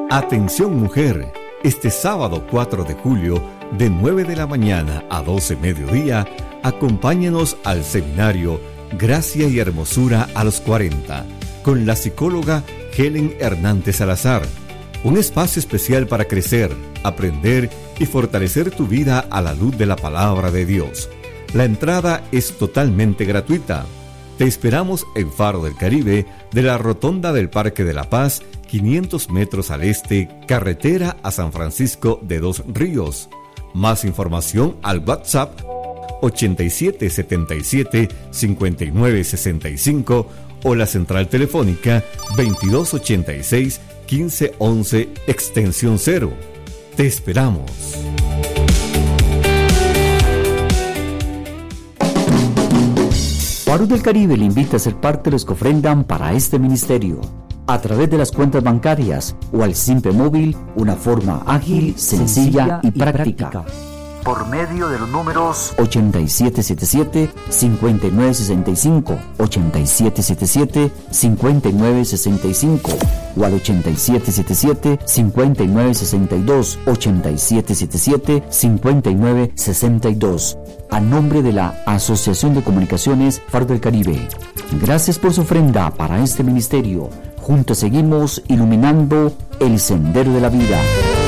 Atención mujer, este sábado 4 de julio, de 9 de la mañana a 12 mediodía, acompáñanos al seminario Gracia y Hermosura a los 40, con la psicóloga Helen Hernández Salazar. Un espacio especial para crecer, aprender y fortalecer tu vida a la luz de la palabra de Dios. La entrada es totalmente gratuita. Te esperamos en Faro del Caribe, de la Rotonda del Parque de la Paz, 500 metros al este, carretera a San Francisco de Dos Ríos. Más información al WhatsApp 8777-5965 o la central telefónica 2286-1511 extensión 0. Te esperamos. Faro del Caribe le invita a ser parte de los que ofrendan para este ministerio a través de las cuentas bancarias o al simple móvil, una forma ágil, sencilla y práctica. Por medio de los números 8777-5965, 8777-5965 o al 8777-5962, 8777-5962. A nombre de la Asociación de Comunicaciones Faro del Caribe. Gracias por su ofrenda para este ministerio. Juntos seguimos iluminando el sendero de la vida.